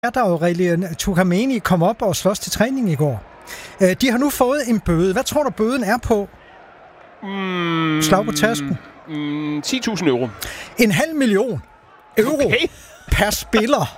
Der Aurelien Tchouameni kom op og slås til træning i går. De har nu fået en bøde. Hvad tror du, bøden er på? Slag på tasken. 10.000 euro. 500.000 euro per spiller.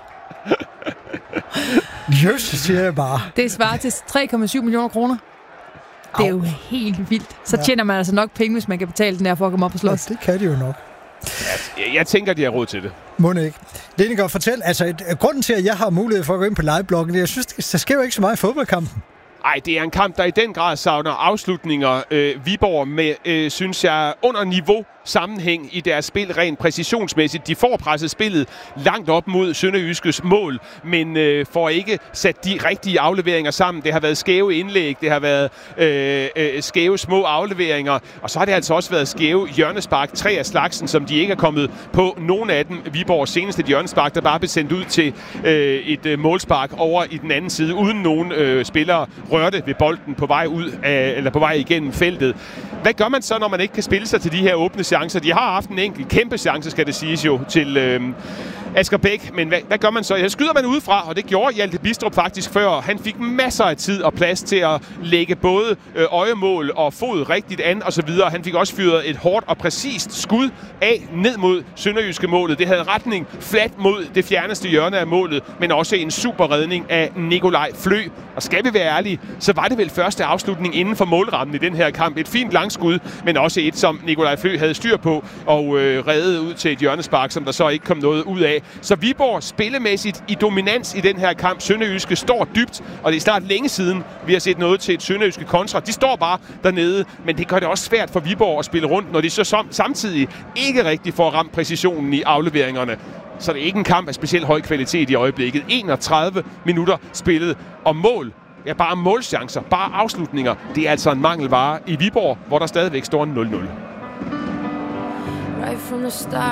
Jøs, siger jeg bare. Det svarer til 3,7 millioner kroner. Det er jo helt vildt. Så tjener man altså nok penge, hvis man kan betale den her for at komme op og slås. Ja, det kan de jo nok. Jeg tænker, de har råd til det. Må ikke. Denninger, fortæl, altså grunden til, at jeg har mulighed for at gå ind på livebloggen, jeg synes, der sker jo ikke så meget i fodboldkampen. Ej, det er en kamp, der i den grad savner afslutninger. Viborg med, synes jeg, under niveau sammenhæng i deres spil rent præcisionsmæssigt. De får presset spillet langt op mod Sønderjyskes mål, men får ikke sat de rigtige afleveringer sammen. Det har været skæve indlæg, det har været skæve små afleveringer, og så har det altså også været skæve hjørnespark, 3 af slagsen, som de ikke er kommet på. Nogle af dem, Viborgs seneste hjørnespark, der bare blev sendt ud til et målspark over i den anden side, uden nogen spillere rørte ved bolden på vej ud af, eller på vej igennem feltet. Hvad gør man så, når man ikke kan spille sig til de her åbne chancer? De har haft en enkelt kæmpe chance, skal det siges jo, til Asger Bæk. Men hvad gør man så? Ja, skyder man udefra, og det gjorde Hjalte Bidstrup faktisk før. Han fik masser af tid og plads til at lægge både øjemål og fod rigtigt an og så videre. Han fik også fyret et hårdt og præcist skud af ned mod Sønderjyske målet. Det havde retning fladt mod det fjerneste hjørne af målet, men også en super redning af Nikolaj Flø. Og skal vi være ærlige, så var det vel første afslutning inden for målrammen i den her kamp. Et fint langskud, men også et, som Nikolaj Flø havde styr på og reddede ud til et hjørnespark, som der så ikke kom noget ud af. Så Viborg spillemæssigt i dominans i den her kamp. Sønderjyske står dybt, og det er snart længe siden, vi har set noget til et Sønderjyske kontra. De står bare dernede, men det gør det også svært for Viborg at spille rundt, når de så samtidig ikke rigtig får ramt præcisionen i afleveringerne. Så det er ikke en kamp af specielt høj kvalitet i øjeblikket. 31 minutter spillet, og mål. Ja, bare målchancer, bare afslutninger. Det er altså en mangelvare i Viborg, hvor der stadigvæk står en 0-0. Right from the start.